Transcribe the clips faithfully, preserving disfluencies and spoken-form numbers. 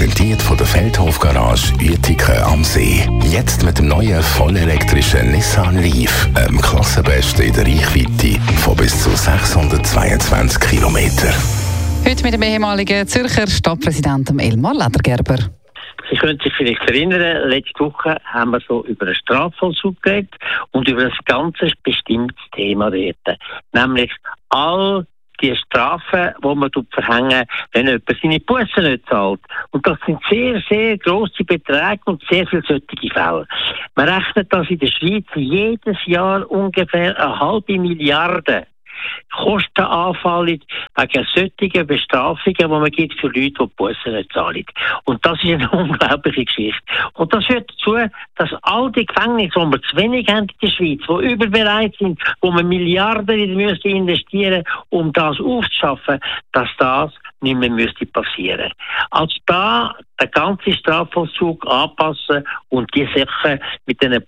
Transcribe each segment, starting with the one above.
präsentiert von der Feldhof Garage Uetiken am See. Jetzt mit dem neuen vollelektrischen Nissan Leaf, einem Klassenbesten in der Reichweite von bis zu sechshundertzweiundzwanzig Kilometern. Heute mit dem ehemaligen Zürcher Stadtpräsidenten Elmar Ledergerber. Sie können sich vielleicht erinnern, letzte Woche haben wir so über einen Strafvollzug geredet und über ein ganz bestimmtes Thema dort. Nämlich all die Strafen, die man verhängen, wenn jemand seine Bussen nicht zahlt. Und das sind sehr, sehr grosse Beträge und sehr viele solche Fälle. Man rechnet, dass in der Schweiz jedes Jahr ungefähr eine halbe Milliarde Kosten anfallen wegen solchen Bestrafungen, die man gibt für Leute, die die Bussen nicht zahlen. Und das ist eine unglaubliche Geschichte. Und das führt dazu, dass all die Gefängnisse, die wir zu wenig haben in der Schweiz, die überbereit sind, wo man Milliarden müsste investieren, um das aufzuschaffen, dass das nicht mehr müsste passieren. Also da den ganzen Strafvollzug anpassen und die Sachen mit diesen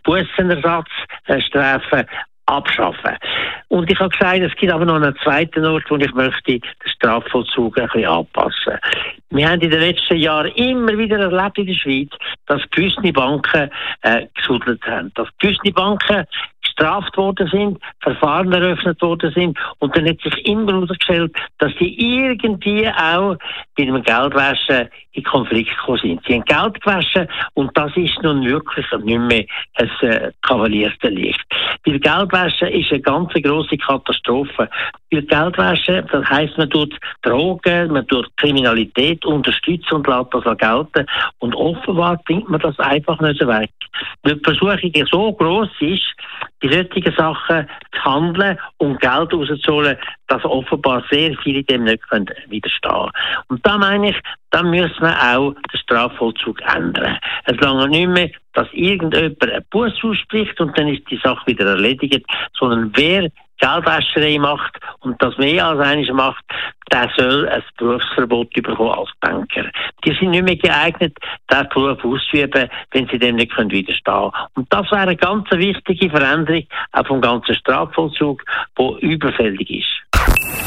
Bussenersatzstrafen abschaffen. Und ich habe gesagt, es gibt aber noch einen zweiten Ort, wo ich möchte den Strafvollzug ein bisschen anpassen. Wir haben in den letzten Jahren immer wieder erlebt in der Schweiz, dass gewisse Banken äh, gesudelt haben. Dass gewisse Banken gestraft worden sind, Verfahren eröffnet worden sind und dann hat sich immer herausgestellt, dass die irgendwie auch mit dem Geldwäschen in Konflikt gekommen sind. Sie haben Geld gewaschen und das ist nun wirklich nicht mehr ein äh, Kavaliersdelikt. Weil Geldwäsche ist eine ganz grosse Katastrophe. Weil Geldwäsche, das heisst, man tut Drogen, man tut Kriminalität unterstützen und lässt das auch gelten. Und offenbar bringt man das einfach nicht so weg. Weil die Versuchung so gross ist, bei solchen Sachen zu handeln und Geld rauszuholen, dass offenbar sehr viele dem nicht widerstehen können. Und da meine ich, dann müssen wir auch den Strafvollzug ändern. Es lange nicht mehr, dass irgendjemand einen Buss ausspricht und dann ist die Sache wieder erledigt, sondern wer Geldwäscherei macht und das mehr als einmal macht, der soll ein Berufsverbot bekommen als Banker. Die sind nicht mehr geeignet, diesen Beruf auszuüben, wenn sie dem nicht widerstehen können. Und das wäre eine ganz wichtige Veränderung auch vom ganzen Strafvollzug, die überfällig ist.